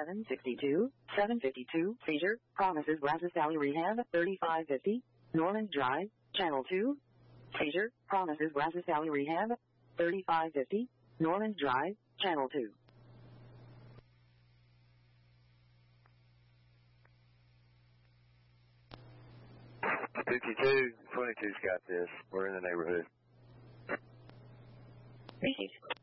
762, 752, seizure, Promises Brazos Valley Rehab, 3550, Norland Drive, Channel 2. Seizure, Promises Brazos Valley Rehab, 3550, Norland Drive, Channel 2. $52, 22's got this. We're in the neighborhood. Received.